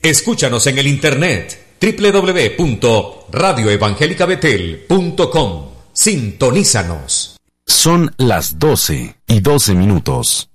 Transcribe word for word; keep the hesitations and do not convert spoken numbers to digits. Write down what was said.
Escúchanos en el internet doble u doble u doble u punto radio evangélica betel punto com. Sintonízanos. Son las doce y doce minutos.